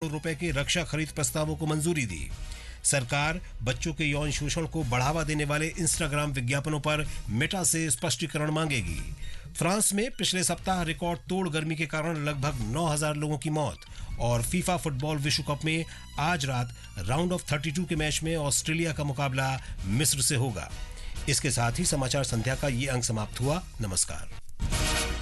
करोड़ रुपए के रक्षा खरीद प्रस्तावों को मंजूरी दी। सरकार बच्चों के यौन शोषण को बढ़ावा देने वाले इंस्टाग्राम विज्ञापनों पर मेटा से स्पष्टीकरण मांगेगी। फ्रांस में पिछले सप्ताह रिकॉर्ड तोड़ गर्मी के कारण लगभग 9,000 लोगों की मौत। और फीफा फुटबॉल विश्व कप में आज रात राउंड ऑफ 32 के मैच में ऑस्ट्रेलिया का मुकाबला मिस्र से होगा। इसके साथ ही समाचार संध्या का ये अंक समाप्त हुआ। नमस्कार।